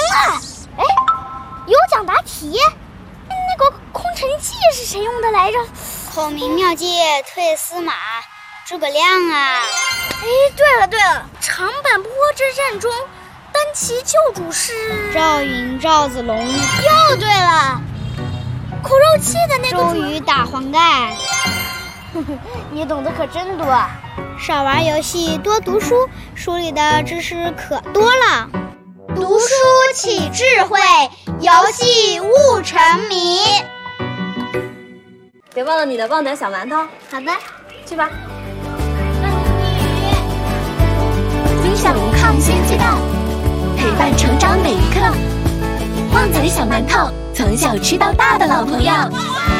了！哎，有奖答题，那个空城计是谁用的来着？ 孔明妙计退司马，诸葛亮啊！ 哎，对了，长坂坡之战中，单骑救主是赵云、赵子龙。 又对了，苦肉计的那个周瑜打黄盖。 你懂得可真多。 少玩游戏，多读书，书里的知识可多了。 读书起智慧，游戏悟沉迷。 别忘了你的旺仔小馒头。 好的， 去吧。 分享抗新鸡蛋，陪伴成长每一刻。旺仔小馒头，从小吃到大的老朋友。